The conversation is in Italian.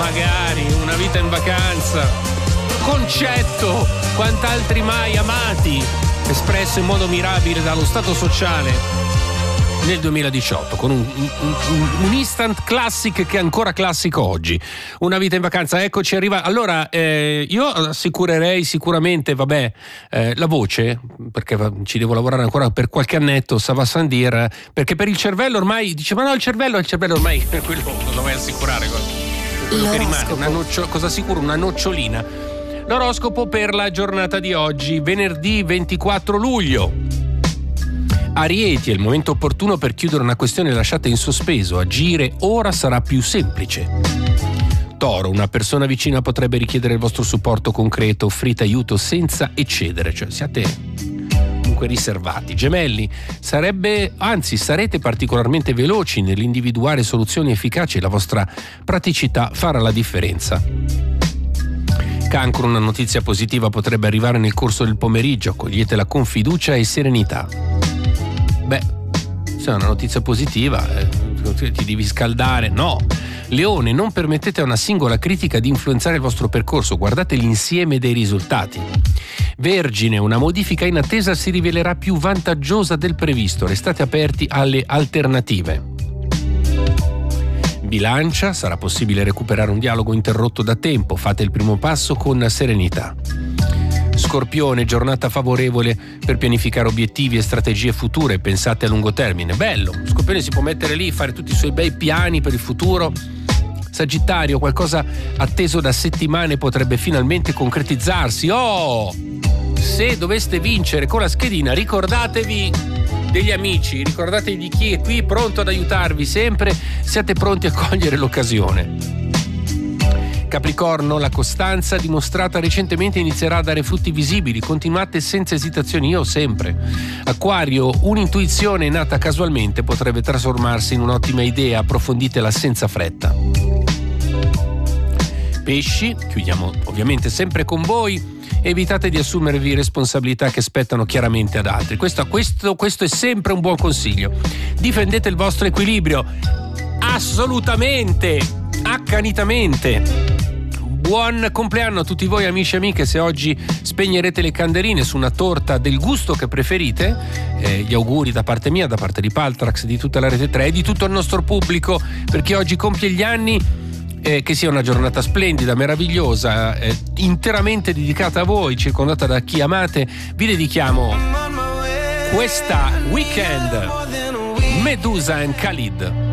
magari una vita in vacanza, concetto quant'altri mai amati, espresso in modo mirabile dallo Stato sociale nel 2018 con un instant classic che è ancora classico oggi. Una vita in vacanza, eccoci, arriva. Allora io assicurerei sicuramente la voce, perché ci devo lavorare ancora per qualche annetto, ça va sans dire, perché per il cervello ormai dice ma no, il cervello ormai quello lo vuoi assicurare, quello che rimane, cosa assicuro? Una nocciolina. L'oroscopo per la giornata di oggi, venerdì 24 luglio. Arieti, è il momento opportuno per chiudere una questione lasciata in sospeso. Agire ora sarà più semplice. Toro, una persona vicina potrebbe richiedere il vostro supporto concreto. Offrite aiuto senza eccedere, cioè siate comunque riservati. Gemelli, sarete particolarmente veloci nell'individuare soluzioni efficaci. La vostra praticità farà la differenza. Cancro, una notizia positiva potrebbe arrivare nel corso del pomeriggio. Accoglietela con fiducia e serenità. Se è una notizia positiva, ti devi scaldare? No. Leone, non permettete a una singola critica di influenzare il vostro percorso, guardate l'insieme dei risultati. Vergine, una modifica in attesa si rivelerà più vantaggiosa del previsto, restate aperti alle alternative. Bilancia, sarà possibile recuperare un dialogo interrotto da tempo, fate il primo passo con serenità. Scorpione, giornata favorevole per pianificare obiettivi e strategie future, pensate a lungo termine. Bello, Scorpione si può mettere lì, fare tutti i suoi bei piani per il futuro. Sagittario, qualcosa atteso da settimane potrebbe finalmente concretizzarsi. Se doveste vincere con la schedina, ricordatevi degli amici, ricordatevi di chi è qui pronto ad aiutarvi sempre, siate pronti a cogliere l'occasione. Capricorno, la costanza dimostrata recentemente inizierà a dare frutti visibili, continuate senza esitazioni, io sempre. Acquario, un'intuizione nata casualmente potrebbe trasformarsi in un'ottima idea, approfonditela senza fretta. Pesci, chiudiamo ovviamente sempre con voi, evitate di assumervi responsabilità che spettano chiaramente ad altri, questo è sempre un buon consiglio. Difendete il vostro equilibrio, assolutamente, accanitamente. Buon compleanno a tutti voi amici e amiche, se oggi spegnerete le candeline su una torta del gusto che preferite, gli auguri da parte mia, da parte di Paltrax, di tutta la Rete 3 e di tutto il nostro pubblico, perché oggi compie gli anni, che sia una giornata splendida, meravigliosa, interamente dedicata a voi, circondata da chi amate. Vi dedichiamo questa Weekend, Medusa and Khalid.